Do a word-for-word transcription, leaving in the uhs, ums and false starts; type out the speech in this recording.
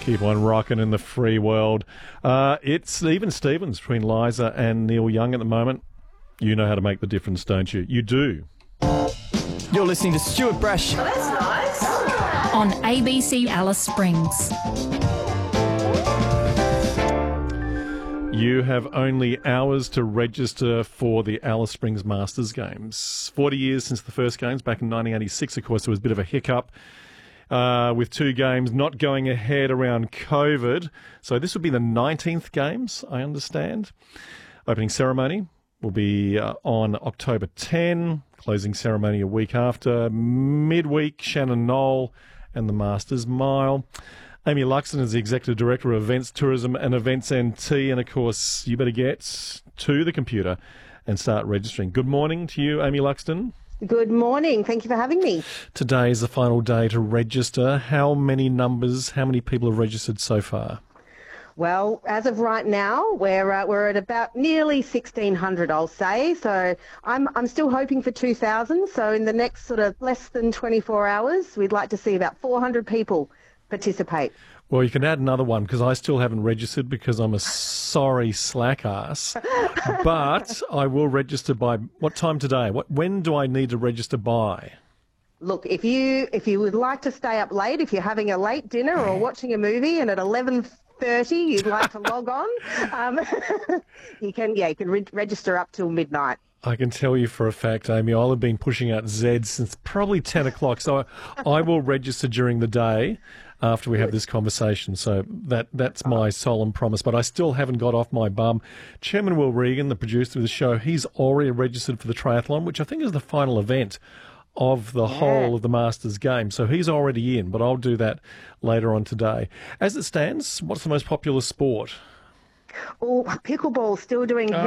Keep on rocking in the free world. Uh, it's even Stevens between Liza and Neil Young at the moment. You know how to make the difference, don't you? You do. You're listening to Stuart Brash. Oh, that's nice. On A B C Alice Springs. You have only hours to register for the Alice Springs Masters Games. forty years since the first games, back in nineteen eighty-six, of course, there was a bit of a hiccup uh, with two games not going ahead around COVID. So this would be the nineteenth games, I understand. Opening ceremony will be uh, on October tenth, closing ceremony a week after. Midweek, Shannon Knoll and the Masters Mile. Amy Luxton is the Executive Director of Events, Tourism and Events N T, and of course you better get to the computer and start registering. Good morning to you, Amy Luxton. Good morning. Thank you for having me. Today is the final day to register. How many numbers, how many people have registered so far? Well, as of right now, we're uh, we're at about nearly sixteen hundred, I'll say. So I'm I'm still hoping for two thousand. So in the next sort of less than twenty-four hours, we'd like to see about four hundred people participate. Well, you can add another one because I still haven't registered because I'm a sorry slack ass. But I will register by what time today? What when do I need to register by? Look, if you if you would like to stay up late, if you're having a late dinner or watching a movie, and at eleven thirty you'd like to log on, um, you can yeah you can re- register up till midnight. I can tell you for a fact, Amy, I'll have been pushing out Zeds since probably ten o'clock, so I, I will register during the day after we have this conversation. So that that's my solemn promise, but I still haven't got off my bum. Chairman Will Regan, the producer of the show, he's already registered for the triathlon, which I think is the final event of the yeah. whole of the Masters game. So he's already in, but I'll do that later on today. As it stands, what's the most popular sport? Oh, pickleball still doing